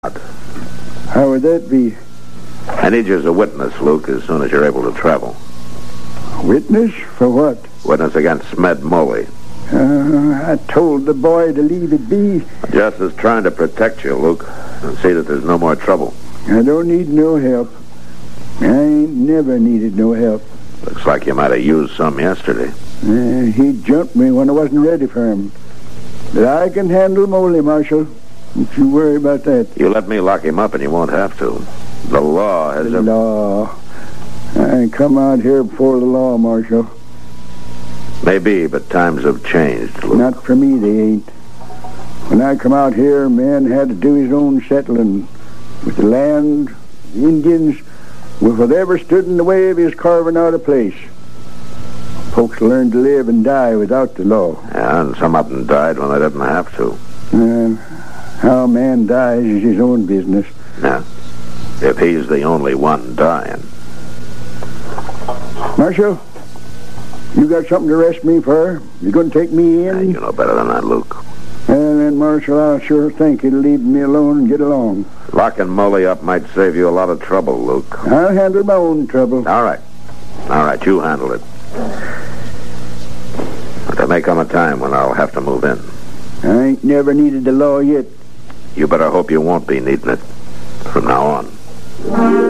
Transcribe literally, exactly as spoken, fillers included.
How would that be? I need you as a witness, Luke, as soon as you're able to travel. Witness? For what? Witness against Smed Moley. Uh, I told the boy to leave it be. Just as trying to protect you, Luke, and see that there's no more trouble. I don't need no help. I ain't never needed no help. Looks like you might have used some yesterday. Uh, he jumped me when I wasn't ready for him. But I can handle Moley, Marshal. Don't you worry about that. You let me lock him up and you won't have to. The law has... The a... law. I come out here before the law, Marshal. Maybe, but times have changed, Luke. Not for me, they ain't. When I come out here, a man had to do his own settling. With the land, the Indians, with whatever stood in the way of his carving out a place. Folks learned to live and die without the law. Yeah, and some of them died when they didn't have to. Uh, how a man dies is his own business. Yeah, if he's the only one dying. Marshal, you got something to arrest me for? You going to take me in? Yeah, you know better than that, Luke. Well, then, Marshal, I sure think it'll leave me alone and get along. Locking Moley up might save you a lot of trouble, Luke. I'll handle my own trouble. All right. All right, you handle it. But there may come a time when I'll have to move in. I ain't never needed the law yet. You better hope you won't be needing it from now on.